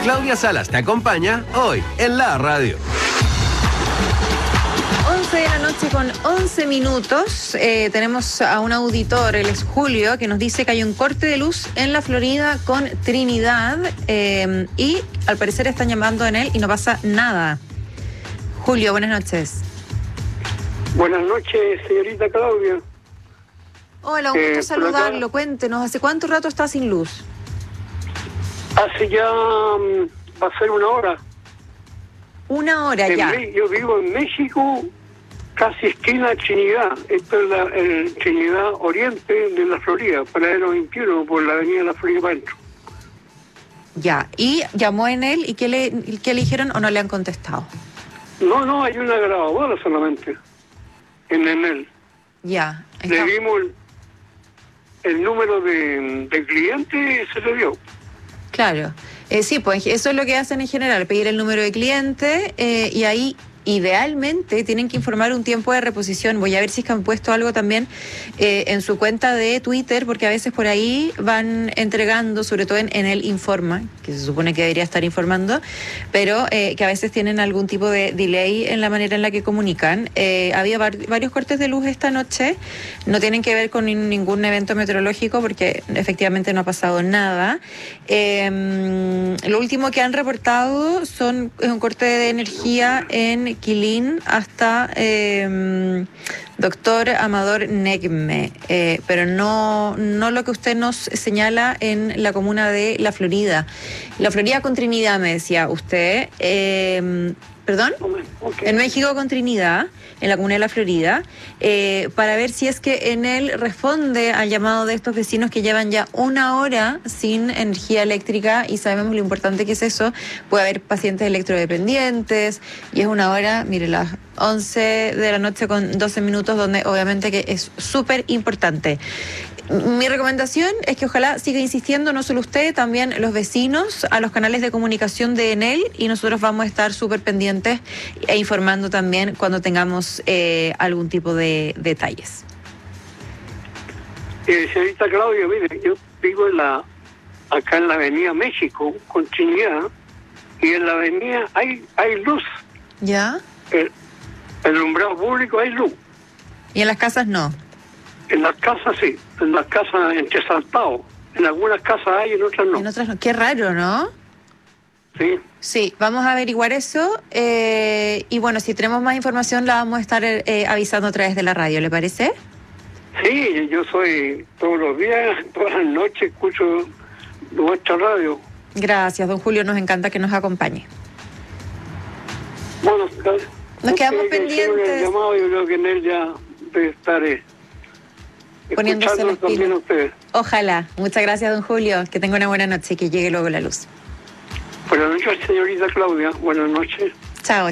Claudia Salas te acompaña hoy en la radio. 11 de la noche con 11 minutos. Tenemos a un auditor, él es Julio, que nos dice que hay un corte de luz en la Florida con Trinidad y al parecer están llamando en él y no pasa nada. Julio, buenas noches. Buenas noches, señorita Claudia. Hola, un gusto saludarlo. Cuéntenos, ¿hace cuánto rato está sin luz? Hace ya, va a ser una hora. Una hora ya. Yo vivo en México, casi esquina Trinidad. Esto es el Trinidad Oriente de la Florida, paradero 21, por la avenida de la Florida para adentro. Ya, y llamó en él, ¿y qué le dijeron o no le han contestado? No, hay una grabadora solamente en él. Ya. Le dimos el número de cliente, se le dio. Claro. Sí, pues eso es lo que hacen en general, pedir el número de cliente y ahí idealmente tienen que informar un tiempo de reposición. Voy a ver si es que han puesto algo también en su cuenta de Twitter, porque a veces por ahí van entregando, sobre todo en el Informa, que se supone que debería estar informando, pero que a veces tienen algún tipo de delay en la manera en la que comunican. Había varios cortes de luz esta noche, no tienen que ver con ningún evento meteorológico porque efectivamente no ha pasado nada. Lo último que han reportado es un corte de energía en Quilín hasta Doctor Amador Negme, pero no lo que usted nos señala en la comuna de La Florida. La Florida con Trinidad, me decía usted. ¿Perdón? Okay. En México con Trinidad, en la comuna de La Florida, para ver si es que en él responde al llamado de estos vecinos que llevan ya una hora sin energía eléctrica y sabemos lo importante que es eso. Puede haber pacientes electrodependientes y es una hora, mire, las 11 de la noche con 12 minutos, donde obviamente que es súper importante. Mi recomendación es que ojalá siga insistiendo, no solo usted, también los vecinos, a los canales de comunicación de Enel, y nosotros vamos a estar súper pendientes e informando también cuando tengamos algún tipo de detalles. Señorita Claudia, mire, yo vivo acá en la avenida México, con Trinidad, y en la avenida hay luz. ¿Ya? El alumbrado público hay luz. ¿Y en las casas no? En las casas sí, en las casas entresaltados. En algunas casas hay, en otras no. En otras no. Qué raro, ¿no? Sí. Sí, vamos a averiguar eso y bueno, si tenemos más información la vamos a estar avisando a través de la radio, ¿le parece? Sí, yo soy todos los días, todas las noches escucho nuestra radio. Gracias, don Julio, nos encanta que nos acompañe. Bueno, nos quedamos pendientes. El llamado, yo creo que en él ya debe estar poniéndose las pilas. Ustedes. Ojalá. Muchas gracias, don Julio. Que tenga una buena noche y que llegue luego la luz. Buenas noches, señorita Claudia. Buenas noches. Chao.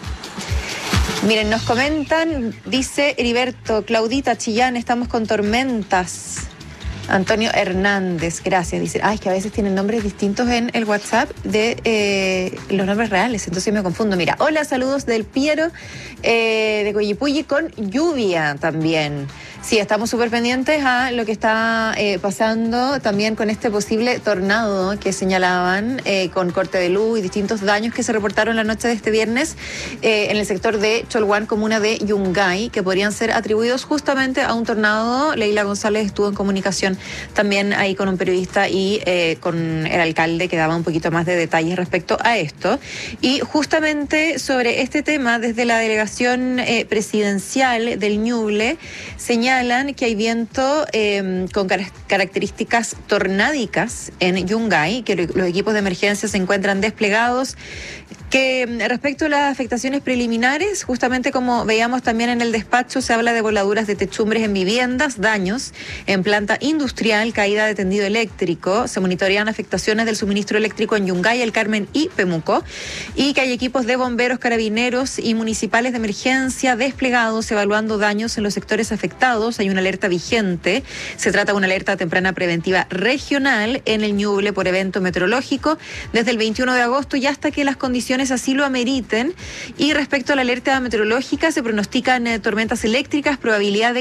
Miren, nos comentan, dice Heriberto, Claudita, Chillán, estamos con tormentas. Antonio Hernández, gracias. Dice, es que a veces tienen nombres distintos en el WhatsApp de los nombres reales, entonces me confundo. Mira, hola, saludos del Piero de Coyipulli con lluvia también. Sí, estamos súper pendientes a lo que está pasando también con este posible tornado que señalaban con corte de luz y distintos daños que se reportaron la noche de este viernes en el sector de Cholguán, comuna de Yungay, que podrían ser atribuidos justamente a un tornado. Leila González estuvo en comunicación también ahí con un periodista y con el alcalde que daba un poquito más de detalles respecto a esto. Y justamente sobre este tema, desde la delegación presidencial del Ñuble, señalan que hay viento con características tornádicas en Yungay, que los equipos de emergencia se encuentran desplegados, que respecto a las afectaciones preliminares, justamente como veíamos también en el despacho, se habla de voladuras de techumbres en viviendas, daños en planta industrial, caída de tendido eléctrico, se monitorean afectaciones del suministro eléctrico en Yungay, El Carmen y Pemuco, y que hay equipos de bomberos, carabineros y municipales de emergencia desplegados evaluando daños en los sectores afectados. Hay una alerta vigente, se trata de una alerta temprana preventiva regional en el Ñuble por evento meteorológico desde el 21 de agosto y hasta que las condiciones así lo ameriten. Y respecto a la alerta meteorológica, se pronostican tormentas eléctricas, probabilidad de